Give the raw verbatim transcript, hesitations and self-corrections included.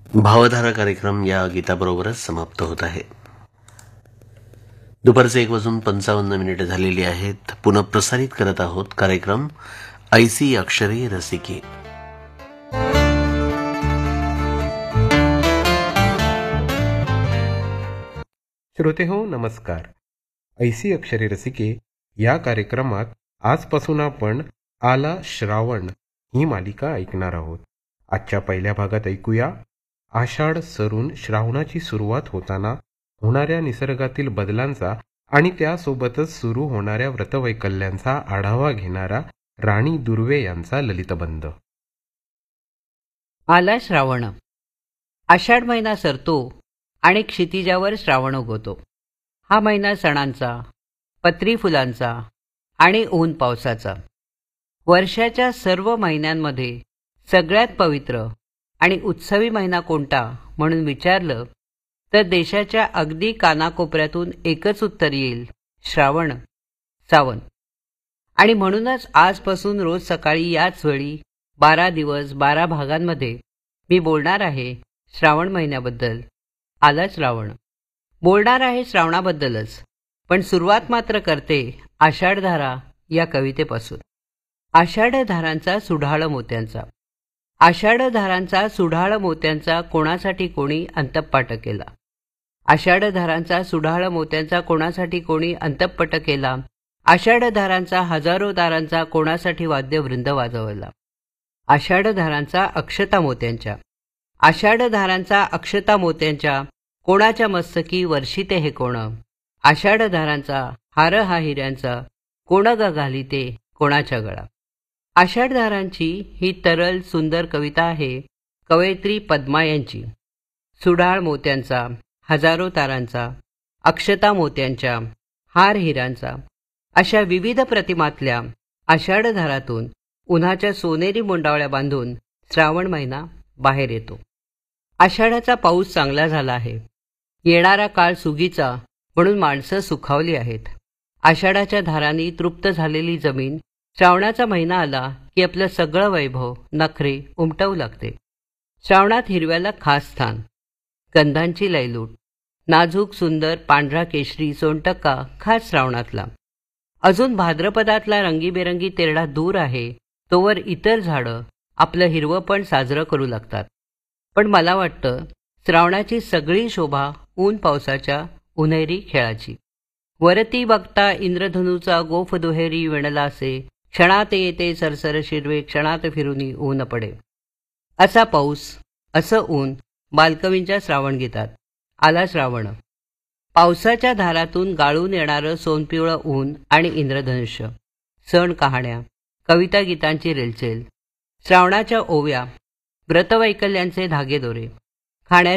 भावधारा कार्यक्रम या गीताबरोबरच समाप्त होत आहे. दुपारचे एक वाजून पंचावन्न मिनिटे झालेली आहेत. पुन्हा प्रसारित करत आहोत कार्यक्रम ऐसी अक्षरे रसिके. श्रोते हो नमस्कार. ऐसी अक्षरे रसिके या कार्यक्रमात आजपासून आपण आला श्रावण ही मालिका ऐकणार आहोत. आजच्या पहिल्या भागात ऐकूया आषाढ सरून श्रावणाची सुरुवात होताना होणाऱ्या निसर्गातील बदलांचा आणि त्यासोबतच सुरू होणाऱ्या व्रतवैकल्यांचा आढावा घेणारा राणी दुर्वे यांचा ललितबंध. आला श्रावण. आषाढ महिना सरतो आणि क्षितिजावर श्रावण उगवतो. हा महिना सणांचा, पत्री फुलांचा आणि ऊन पावसाचा. वर्षाच्या सर्व महिन्यांमध्ये सगळ्यात पवित्र आणि उत्सवी महिना कोणता म्हणून विचारलं तर देशाच्या अगदी कानाकोपऱ्यातून एकच उत्तर येईल, श्रावण, सावन. आणि म्हणूनच आजपासून रोज सकाळी याच वेळी बारा दिवस बारा भागांमध्ये मी बोलणार आहे श्रावण महिन्याबद्दल. आला श्रावण. बोलणार आहे श्रावणाबद्दलच, पण सुरुवात मात्र करते आषाढधारा या कवितेपासून. आषाढधारांचा सुढाळ मोत्यांचा. आषाढधारांचा सुढाळ मोत्यांचा कोणासाठी कोणी अंतःपाठ केला. आषाढधारांचा सुढाळ मोत्यांचा कोणासाठी कोणी अंतःपाठ केला. आषाढधारांचा हजारो दारांचा कोणासाठी वाद्यवृंद वाजवला. आषाढधारांचा अक्षता मोत्यांच्या. आषाढधारांचा अक्षता मोत्यांच्या कोणाच्या मस्तकी वर्षिते हे कोण. आषाढधारांचा हार हा हिऱ्यांचा कोण ग घालिते कोणाच्या गळा. आषाढधारांची ही तरल सुंदर कविता आहे कवयित्री पद्मा यांची. सुढाळ मोत्यांचा, हजारो तारांचा, अक्षता मोत्यांच्या, हार हिऱ्यांचा अशा विविध प्रतिमातल्या आषाढधारातून उन्हाच्या सोनेरी मुंडावळ्या बांधून श्रावण महिना बाहेर येतो. आषाढाचा पाऊस चांगला झाला आहे. येणारा काळ सुगीचा म्हणून माणसं सुखावली आहेत. आषाढाच्या धारांनी तृप्त झालेली जमीन श्रावणाचा महिना आला की आपलं सगळं वैभव नखरे उमटवू लागते. श्रावणात हिरव्याला खास स्थान. गंधांची लयलूट. नाजूक सुंदर पांढरा केशरी सोनटक्का खास श्रावणातला. अजून भाद्रपदातला रंगीबेरंगी तेरडा दूर आहे तोवर इतर झाडं आपलं हिरवंपण साजरं करू लागतात. पण मला वाटतं श्रावणाची सगळी शोभा ऊन पावसाच्या उन्हेरी खेळाची. वरती बघता इंद्रधनुचा गोफ दुहेरी विणला असे क्षणात येते सरसर शिरवे क्षणात फिरूनी ऊन पडे. असा पाऊस, असं ऊन बालकवींच्या श्रावण गीतात. आला श्रावण. पावसाच्या धारातून गाळून येणारं सोनपिवळं ऊन आणि इंद्रधनुष्य. सण कहाण्या, कविता गीतांची रेलचेल. श्रावणाच्या ओव्या, व्रतवैकल्यांचे धागेदोरे. खाण्या